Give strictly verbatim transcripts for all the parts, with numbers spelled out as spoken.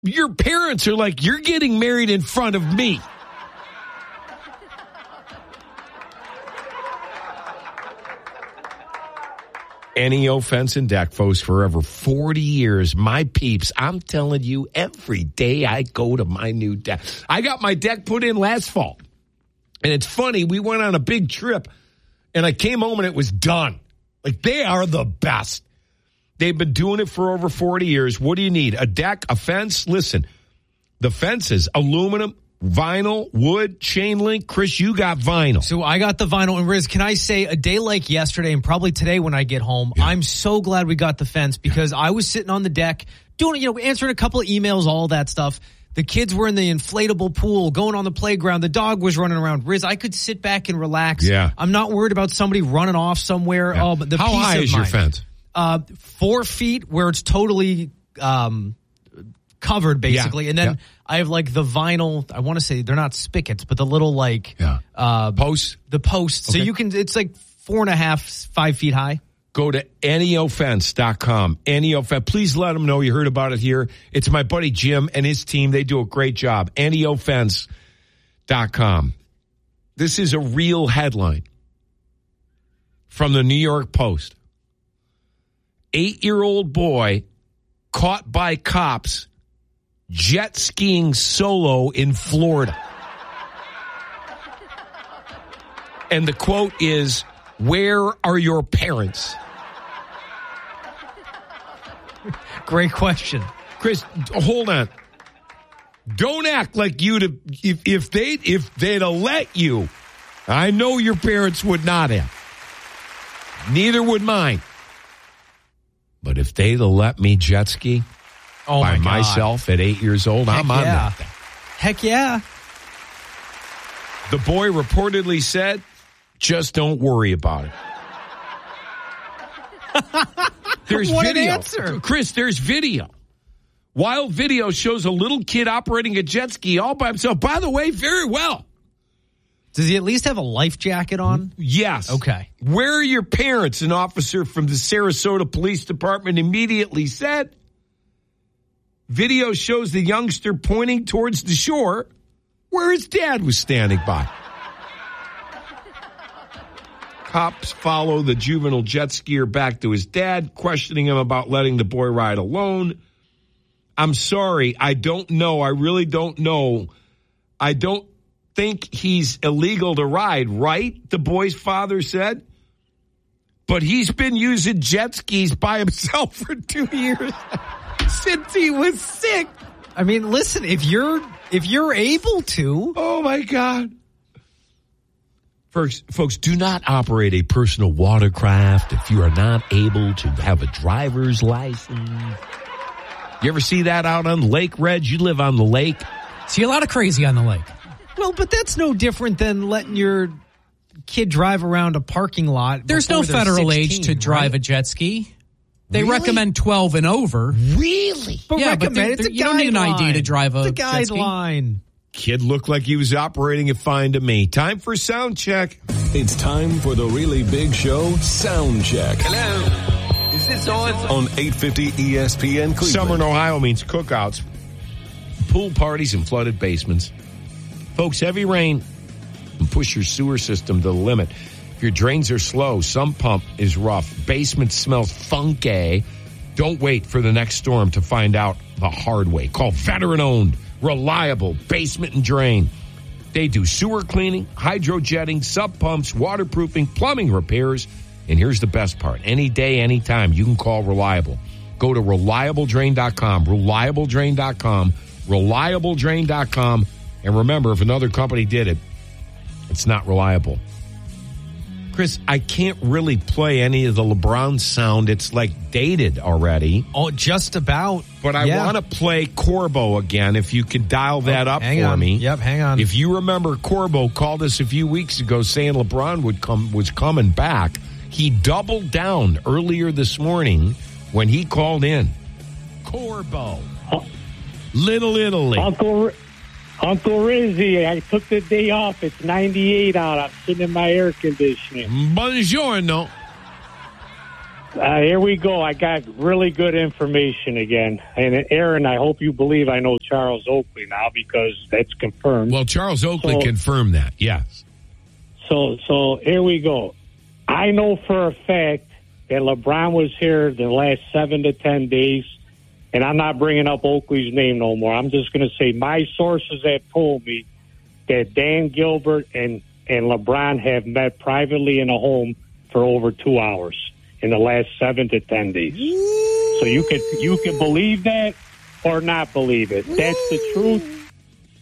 Your parents are like, you're getting married in front of me. N E O Fence and Deck, folks, for over forty years. My peeps, I'm telling you, every day I go to my new deck. I got my deck put in last fall. And it's funny, we went on a big trip, and I came home and it was done. Like, they are the best. They've been doing it for over forty years. What do you need? A deck, a fence? Listen, the fences, aluminum, vinyl, wood, chain link. Chris, you got vinyl. So I got the vinyl. And Riz, can I say a day like yesterday and probably today when I get home, yeah. I'm so glad we got the fence because I was sitting on the deck doing, you know, answering a couple of emails, all that stuff. The kids were in the inflatable pool, going on the playground. The dog was running around. Riz, I could sit back and relax. Yeah. I'm not worried about somebody running off somewhere. Yeah. Oh, but the How peace high of is mind. your fence? Uh, four feet where it's totally, um, covered basically. Yeah. And then yeah. I have like the vinyl, I want to say they're not spigots, but the little like, yeah. uh, posts, the posts. Okay. So you can, it's like four and a half, five feet high. Go to N E O fence dot com. N E O Fence. Please let them know you heard about it here. It's my buddy Jim and his team. They do a great job. N E O fence dot com. This is a real headline from the New York Post. Eight-year-old boy caught by cops jet skiing solo in Florida. And the quote is, "Where are your parents?" Great question. Chris, hold on. Don't act like you'd have, if, if they if they'd have let you. I know your parents would not have. Neither would mine. But if they'd have let me jet ski oh by my myself at eight years old, Heck I'm on yeah. that thing. Heck yeah. The boy reportedly said, "Just don't worry about it." There's what video. An answer. Chris, there's video. Wild video shows a little kid operating a jet ski all by himself. By the way, very well. Does he at least have a life jacket on? Yes. Okay. Where are your parents? An officer from the Sarasota Police Department immediately said. Video shows the youngster pointing towards the shore where his dad was standing by. Cops follow the juvenile jet skier back to his dad, questioning him about letting the boy ride alone. I'm sorry, I don't know. I really don't know. I don't think he's illegal to ride, right? The boy's father said. But he's been using jet skis by himself for two years since he was sick. I mean, listen, if you're if you're able to. Oh, my God. Folks, folks, do not operate a personal watercraft if you are not able to have a driver's license. You ever see that out on Lake, Reg? You live on the lake. See a lot of crazy on the lake. Well, but that's no different than letting your kid drive around a parking lot. There's no federal sixteen, age to drive right? a jet ski. They Really? recommend twelve and over. Really? But yeah, but recommend, they're- it's a you don't need an I D to drive a It's a jet ski. guideline. Kid looked like he was operating it fine to me. Time for sound check. It's time for the really big show, Sound Check. Hello. Is this on? On eight fifty E S P N Cleveland. Summer in Ohio means cookouts, pool parties, and flooded basements. Folks, heavy rain can push your sewer system to the limit. If your drains are slow, some pump is rough, basement smells funky, don't wait for the next storm to find out the hard way. Call veteran-owned, reliable Basement and Drain. They do sewer cleaning, hydrojetting, sub pumps, waterproofing, plumbing repairs. And here's the best part. Any day, anytime, you can call Reliable. Go to reliable drain dot com, reliable drain dot com, reliable drain dot com. And remember, if another company did it, it's not reliable. Chris, I can't really play any of the LeBron sound. It's like dated already. Oh, just about. But I yeah. want to play Corbo again, if you could dial that oh, up hang for on. me. Yep, hang on. If you remember, Corbo called us a few weeks ago saying LeBron would come was coming back. He doubled down earlier this morning when he called in. Corbo. Little Italy. Uncle Uncle Rizzy, I took the day off. It's ninety-eight out. I'm sitting in my air conditioning. Buongiorno. Uh, here we go. I got really good information again. And Aaron, I hope you believe I know Charles Oakley now because that's confirmed. Well, Charles Oakley So- confirmed that, yes. So, so here we go. I know for a fact that LeBron was here the last seven to ten days, and I'm not bringing up Oakley's name no more. I'm just going to say my sources have told me that Dan Gilbert and, and LeBron have met privately in a home for over two hours in the last seven to ten days. So you could you can believe that or not believe it. That's the truth.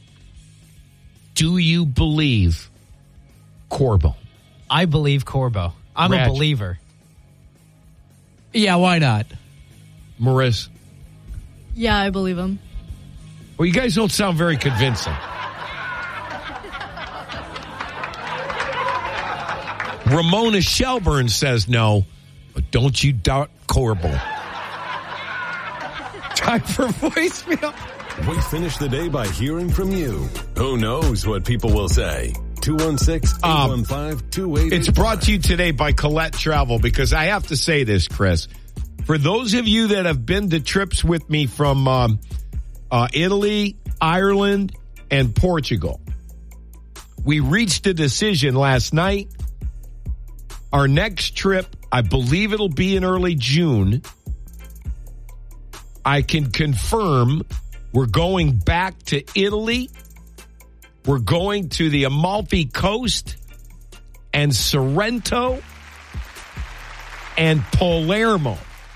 Do you believe Corbo? I believe Corbo. I'm Ratch. a believer. Yeah, why not? Maris? Yeah, I believe him. Well, you guys don't sound very convincing. Ramona Shelburne says no, but don't you doubt Corbo. Time for voicemail. We finish the day by hearing from you. Who knows what people will say? two one six, eight one five, two eight eight five. It's brought to you today by Colette Travel because I have to say this, Chris. For those of you that have been to trips with me from um, uh, Italy, Ireland, and Portugal, we reached a decision last night. Our next trip, I believe it'll be in early June. I can confirm we're going back to Italy. We're going to the Amalfi Coast and Sorrento and Palermo.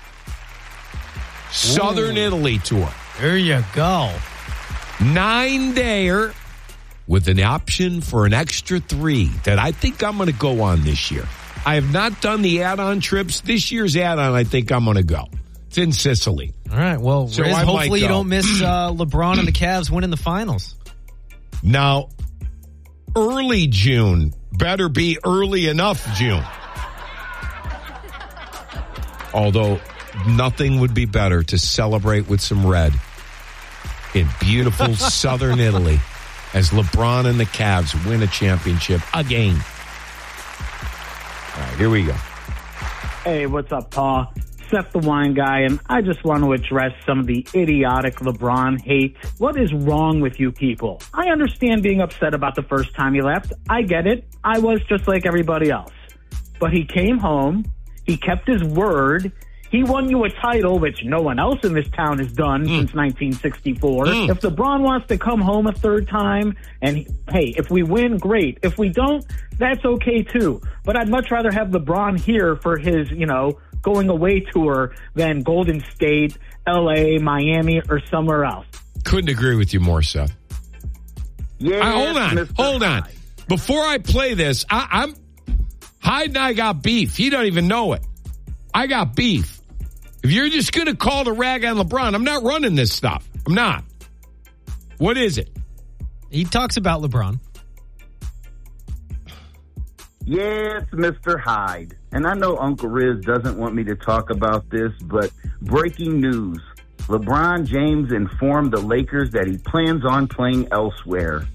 Southern Ooh. Italy tour. There you go. Nine-dayer with an option for an extra three that I think I'm going to go on this year. I have not done the add-on trips. This year's add-on, I think I'm going to go. It's in Sicily. All right. Well, So Riz, I might hopefully you go. don't miss uh, LeBron and the Cavs winning the finals. Now, early June better be early enough June. Although nothing would be better to celebrate with some red in beautiful southern Italy as LeBron and the Cavs win a championship again. All right, here we go. Hey, what's up, Paul? Seth the Wine Guy, and I just want to address some of the idiotic LeBron hate. What is wrong with you people? I understand being upset about the first time he left. I get it. I was just like everybody else. But he came home. He kept his word. He won you a title, which no one else in this town has done mm. since nineteen sixty-four. Mm. If LeBron wants to come home a third time, and he, hey, if we win, great. If we don't, that's okay too. But I'd much rather have LeBron here for his, you know, going away tour than Golden State, L A, Miami, or somewhere else. Couldn't agree with you more, Seth. Yeah, uh, hold on, Mister hold on. Hyde. Before I play this, I, I'm Hyde and I got beef. He don't even know it. I got beef. If you're just going to call the rag on LeBron, I'm not running this stuff. I'm not. What is it? He talks about LeBron. Yes, Mister Hyde. And I know Uncle Riz doesn't want me to talk about this, but breaking news. LeBron James informed the Lakers that he plans on playing elsewhere.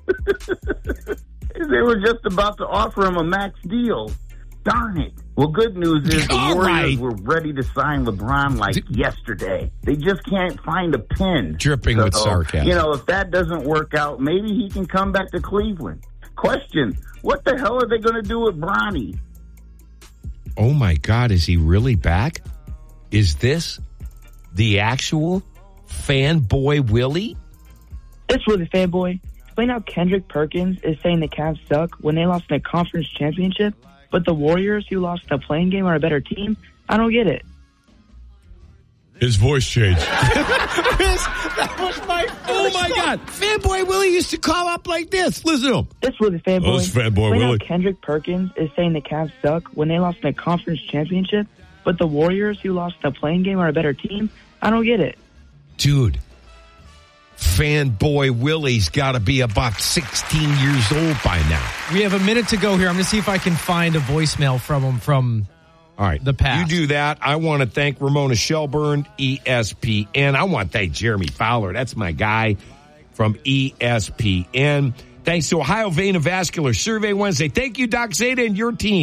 They were just about to offer him a max deal. Darn it. Well, good news is the All Warriors right. were ready to sign LeBron like D- yesterday. They just can't find a pin. Dripping so, with sarcasm. You know, if that doesn't work out, maybe he can come back to Cleveland. Question, what the hell are they going to do with Bronny? Oh, my God. Is he really back? Is this the actual fanboy Willie? It's really fanboy. Explain how Kendrick Perkins is saying the Cavs suck when they lost in a conference championship, but the Warriors, who lost the playing game, are a better team. I don't get it. His voice changed. That was my Oh, my God. Fanboy Willie used to call up like this. Listen to him. It's really fanboy. Oh, it's fanboy Explain Willie. how Kendrick Perkins is saying the Cavs suck when they lost in a conference championship, but the Warriors, who lost the playing game, are a better team. I don't get it. Dude, fanboy Willie's got to be about sixteen years old by now. We have a minute to go here. I'm going to see if I can find a voicemail from him from All right. the past. You do that. I want to thank Ramona Shelburne, E S P N. I want to thank Jeremy Fowler. That's my guy from E S P N. Thanks to Ohio Vein and Vascular Survey Wednesday. Thank you, Doc Zeta, and your team.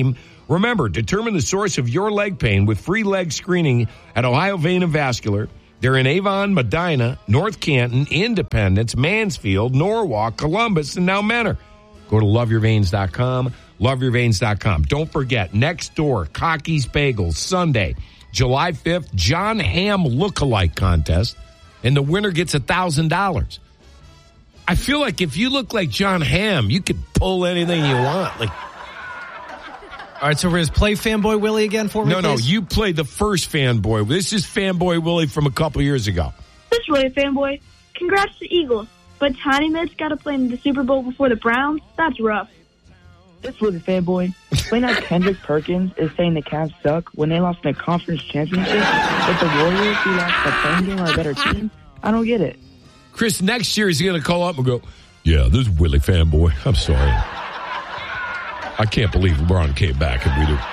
Remember, determine the source of your leg pain with free leg screening at Ohio Vein and Vascular. They're in Avon, Medina, North Canton, Independence, Mansfield, Norwalk, Columbus, and now Mentor. Go to love your veins dot com, love your veins dot com. Don't forget, next door, Cocky's Bagels, Sunday, July fifth, John Hamm lookalike contest, and the winner gets one thousand dollars. I feel like if you look like John Hamm, you could pull anything you want. Like, all right, so Riz, play Fanboy Willie again for me, No, no, please? you played the first Fanboy. This is Fanboy Willie from a couple years ago. This is Willie Fanboy. Congrats to Eagles, but Tiny Mitch got to play in the Super Bowl before the Browns. That's rough. This was a fanboy. Explain how Kendrick Perkins is saying the Cavs suck when they lost in a conference championship, but the Warriors, who lost the playing game, are a better team. I don't get it. Chris, next year he's going to call up and go, yeah, this is Willie Fanboy. I'm sorry. I can't believe LeBron came back and we do.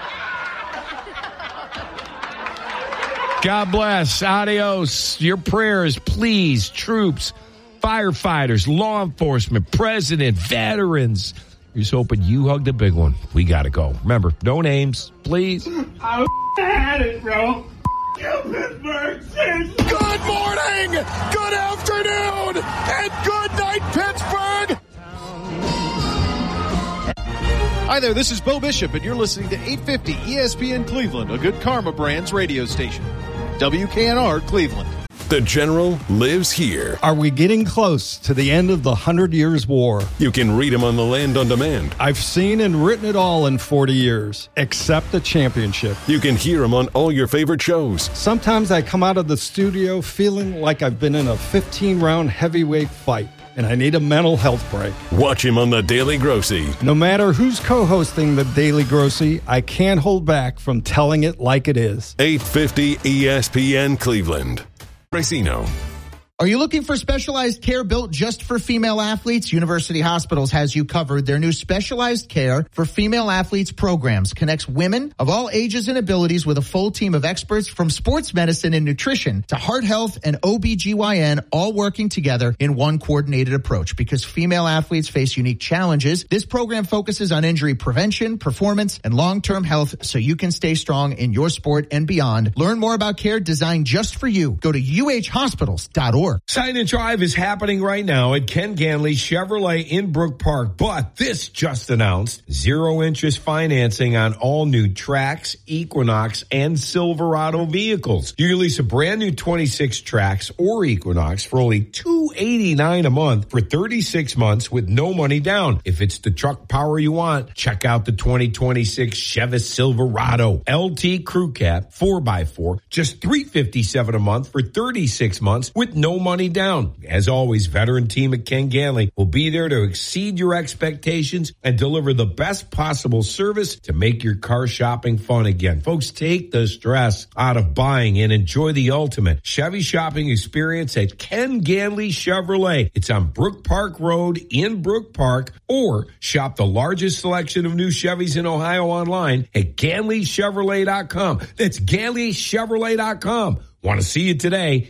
God bless. Adios. Your prayers, please, troops, firefighters, law enforcement, president, veterans. Here's hoping you hug the big one. We got to go. Remember, no names, please. I had it, bro. You Pittsburgh Saints. Good morning, good afternoon, and good night, Pittsburgh. Hi there, this is Bo Bishop, and you're listening to eight fifty E S P N Cleveland, a Good Karma Brands radio station. W K N R Cleveland. The General lives here. Are we getting close to the end of the Hundred Years' War? You can read him on the Land on Demand. I've seen and written it all in forty years, except the championship. You can hear him on all your favorite shows. Sometimes I come out of the studio feeling like I've been in a fifteen-round heavyweight fight, and I need a mental health break. Watch him on the Daily Grossy. No matter who's co-hosting the Daily Grossy, I can't hold back from telling it like it is. eight fifty E S P N Cleveland. Racino. Are you looking for specialized care built just for female athletes? University Hospitals has you covered. Their new specialized care for female athletes programs connects women of all ages and abilities with a full team of experts from sports medicine and nutrition to heart health and O B G Y N, all working together in one coordinated approach. Because female athletes face unique challenges, this program focuses on injury prevention, performance, and long-term health so you can stay strong in your sport and beyond. Learn more about care designed just for you. Go to U H hospitals dot org. Sign and Drive is happening right now at Ken Ganley Chevrolet in Brook Park. But this just announced zero interest financing on all new Trax, Equinox, and Silverado vehicles. You can lease a brand new twenty-six Trax or Equinox for only two hundred eighty-nine dollars a month for thirty-six months with no money down. If it's the truck power you want, check out the twenty twenty-six Chevy Silverado L T Crew Cab four by four, just three hundred fifty-seven dollars a month for thirty-six months with no money down. As always, veteran team at Ken Ganley will be there to exceed your expectations and deliver the best possible service to make your car shopping fun again. Folks, take the stress out of buying and enjoy the ultimate Chevy shopping experience at Ken Ganley Chevrolet. It's on Brook Park Road in Brook Park, or shop the largest selection of new Chevys in Ohio online at Ganley Chevrolet dot com. That's Ganley Chevrolet dot com. Want to see you today?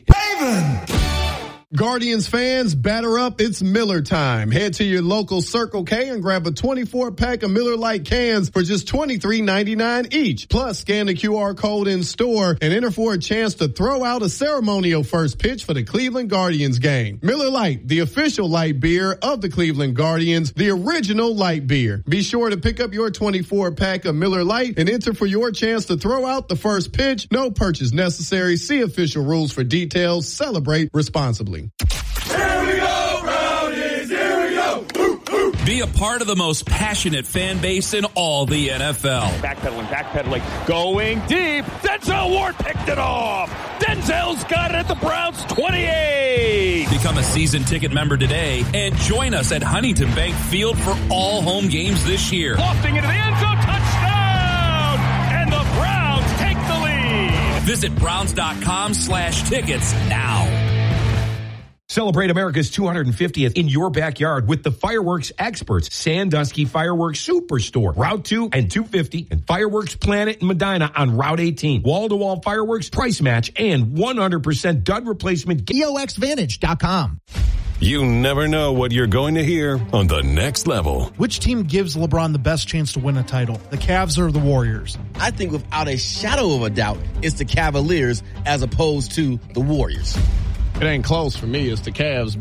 Guardians fans, batter up. It's Miller time. Head to your local Circle K and grab a twenty-four pack of Miller Lite cans for just twenty-three ninety-nine each. Plus, scan the Q R code in store and enter for a chance to throw out a ceremonial first pitch for the Cleveland Guardians game. Miller Lite, the official light beer of the Cleveland Guardians, the original light beer. Be sure to pick up your twenty-four pack of Miller Lite and enter for your chance to throw out the first pitch. No purchase necessary. See official rules for details. Celebrate responsibly. Here we go, Brownies, here we go. Ooh, ooh. Be a part of the most passionate fan base in all the N F L. Backpedaling, backpedaling, going deep. Denzel Ward picked it off. Denzel's got it at the Browns twenty-eight. Become a season ticket member today and join us at Huntington Bank Field for all home games this year. Lofting into the end zone, touchdown! And the Browns take the lead. Visit Browns.com slash tickets now. Celebrate America's two hundred fiftieth in your backyard with the fireworks experts. Sandusky Fireworks Superstore, Route two and two fifty, and Fireworks Planet in Medina on Route eighteen. Wall-to-wall fireworks, price match, and one hundred percent dud replacement. E O X Vantage dot com. You never know what you're going to hear on The Next Level. Which team gives LeBron the best chance to win a title? The Cavs or the Warriors? I think without a shadow of a doubt, it's the Cavaliers as opposed to the Warriors. It ain't close for me. It's the Cavs.